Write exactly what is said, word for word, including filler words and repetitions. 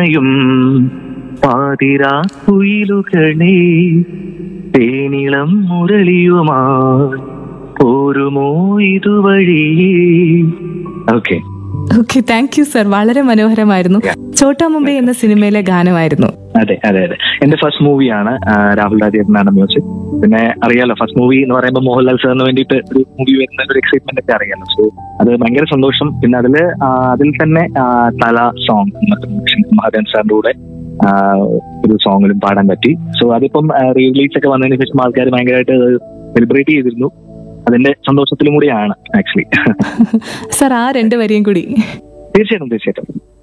അണയും പാതിരാ കുയിലുകളേ തേനിളം മുരളിയുമായി പോരുമോ ഇതുവഴിയേ. Okay okay, thank you sir. വളരെ മനോഹരമായിരുന്നു. ചോട്ടാ മുംബൈ എന്ന സിനിമയിലെ ഗാനമായിരുന്നു. അതെ അതെ അതെ എന്റെ ഫസ്റ്റ് മൂവിയാണ്. രാഹുൽ രാജേട്ടനാണ് മ്യൂസിക്. പിന്നെ അറിയാലോ, ഫസ്റ്റ് മൂവി എന്ന് പറയുമ്പോൾ മോഹൻലാൽ സാറിന് വേണ്ടിയിട്ട് ഒരു മൂവി വരുന്ന ഒരു എക്സൈറ്റ്മെന്റ് ഒക്കെ അറിയാലോ. സോ അത് ഭയങ്കര സന്തോഷം. പിന്നെ അതില് അതിൽ തന്നെ തല സോങ് മഹാദേവൻ സാറിന്റെ കൂടെ ഒരു സോങ്ങിലും പാടാൻ പറ്റി. സോ അതിപ്പം റിലീസ് ഒക്കെ വന്നതിന് ശേഷം ആൾക്കാർ ഭയങ്കരമായിട്ട് സെലിബ്രേറ്റ് ചെയ്തിരുന്നു. അതിന്റെ സന്തോഷത്തിലും കൂടിയാണ് ആക്ച്വലി. സർ, ആ രണ്ട് വരിയും കൂടി. തീർച്ചയായിട്ടും തീർച്ചയായിട്ടും